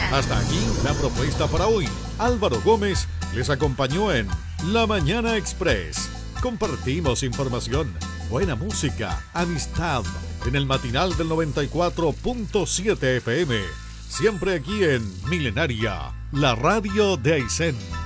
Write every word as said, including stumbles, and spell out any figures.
Hasta aquí la propuesta para hoy. Álvaro Gómez les acompañó en La Mañana Express. Compartimos información, buena música, amistad en el matinal del noventa y cuatro punto siete F M. Siempre aquí en Milenaria, la radio de Aysén.